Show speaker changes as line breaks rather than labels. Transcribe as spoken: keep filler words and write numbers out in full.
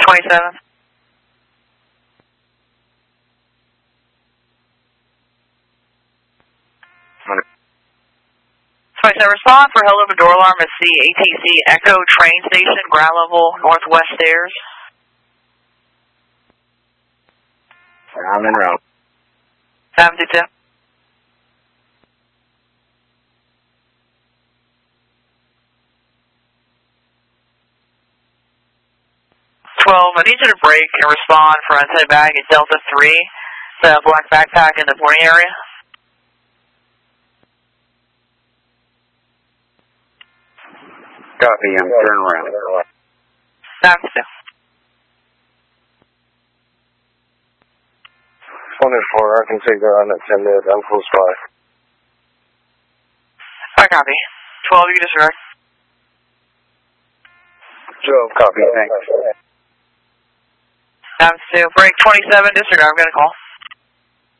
twenty-seven. twenty-seven, respond for hello to door alarm at C A T C Echo train station, ground level, northwest stairs.
I'm in route.
seventy-two. twelve, I need you to break and respond for unsafe bag at Delta three, the black backpack in the boarding area.
Copy, I'm turning around.
seventy-two.
one oh four, I can take that on at ten minutes, I'm close by.
I copy. twelve, you disregard.
twelve, copy, thanks.
seventy-two, break twenty-seven, disregard, I'm going to call.